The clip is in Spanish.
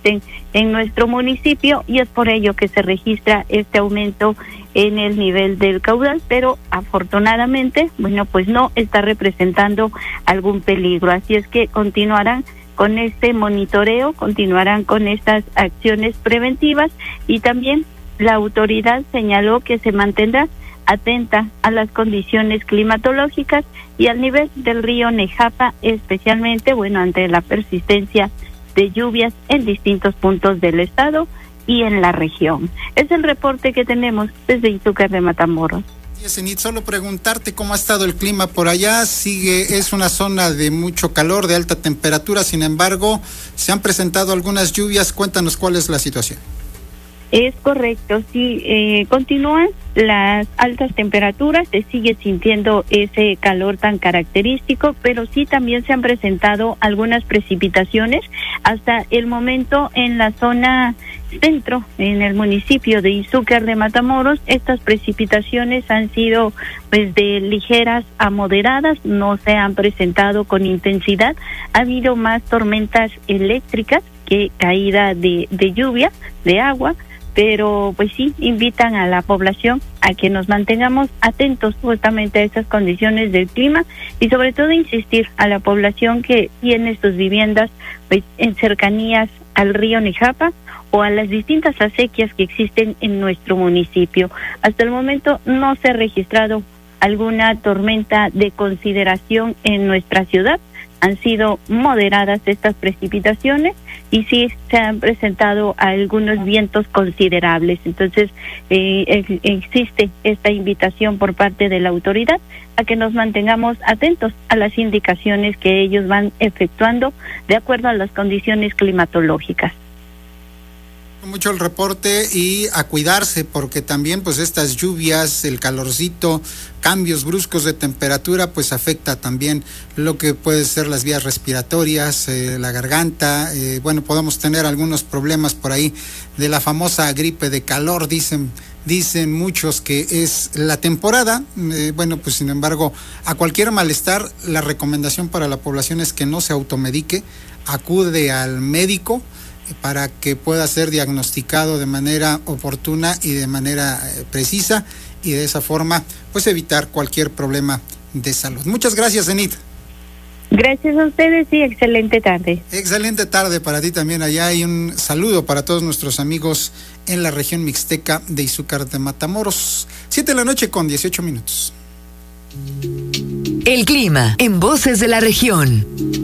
existen en nuestro municipio, y es por ello que se registra este aumento en el nivel del caudal, pero afortunadamente, bueno, pues no está representando algún peligro. Así es que continuarán con este monitoreo, continuarán con estas acciones preventivas, y también la autoridad señaló que se mantendrá atenta a las condiciones climatológicas y al nivel del río Nejapa, especialmente, bueno, ante la persistencia de lluvias en distintos puntos del estado y en la región. Es el reporte que tenemos desde Izúcar de Matamoros. Enid, solo preguntarte cómo ha estado el clima por allá. Es una zona de mucho calor, de alta temperatura, sin embargo, se han presentado algunas lluvias. Cuéntanos cuál es la situación. Es correcto, sí, continúan las altas temperaturas, se sigue sintiendo ese calor tan característico, pero sí también se han presentado algunas precipitaciones hasta el momento en la zona centro, en el municipio de Izúcar de Matamoros. Estas precipitaciones han sido pues de ligeras a moderadas, no se han presentado con intensidad. Ha habido más tormentas eléctricas que caída de lluvia, de agua, pero pues sí invitan a la población a que nos mantengamos atentos justamente a esas condiciones del clima, y sobre todo insistir a la población que tiene sus viviendas pues en cercanías al río Nejapa o a las distintas acequias que existen en nuestro municipio. Hasta el momento no se ha registrado alguna tormenta de consideración en nuestra ciudad. Han sido moderadas estas precipitaciones y sí se han presentado algunos vientos considerables. Entonces existe esta invitación por parte de la autoridad a que nos mantengamos atentos a las indicaciones que ellos van efectuando de acuerdo a las condiciones climatológicas. Mucho el reporte, y a cuidarse, porque también pues estas lluvias, el calorcito, cambios bruscos de temperatura pues afecta también lo que puede ser las vías respiratorias, la garganta. Bueno, podemos tener algunos problemas por ahí de la famosa gripe de calor. Dicen muchos que es la temporada. Bueno, pues sin embargo, a cualquier malestar, la recomendación para la población es que no se automedique, acude al médico para que pueda ser diagnosticado de manera oportuna y de manera precisa, y de esa forma pues evitar cualquier problema de salud. Muchas gracias, Enid. Gracias a ustedes y excelente tarde. Excelente tarde para ti también allá, y un saludo para todos nuestros amigos en la región mixteca de Izúcar de Matamoros. 7:18 p.m. El clima en Voces de la Región.